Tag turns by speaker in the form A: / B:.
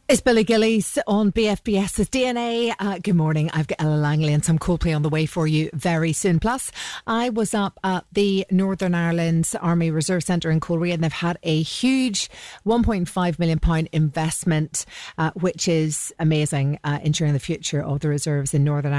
A: It's Billy Gillies on BFBS's DNA. Good morning. I've got Ella Langley and some Coldplay on the way for you very soon. Plus, I was up at the Northern Ireland Army Reserve Centre in Coleraine, and they've had a huge £1.5 million investment, which is amazing, ensuring the future of the reserves in Northern Ireland.